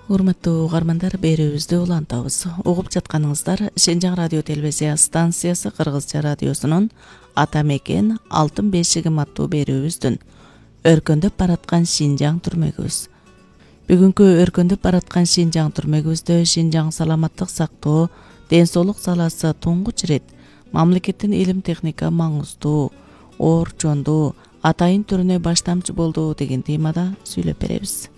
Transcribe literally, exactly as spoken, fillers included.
Урматтуу угармандар, берүүбүздү улантабыз. Угуп жатканыңыздар Шенжаң радио телевизия станциясы Кыргызча радиосунун Ата мекен алтын бешигим аттуу берүүбүздүн өркөндөп бараткан Шинжаң түрмөгүбүз. Бүгүнкү өркөндөп бараткан Шинжаң түрмөгүбүздө Шинжаң саламаттык сактоо, ден соолук саласы туңгуч ирет мамлекеттин илим техника маңыздуу, оор чондуу, атайын түрүнө баштамчы болду деген темада сүйлөп беребиз.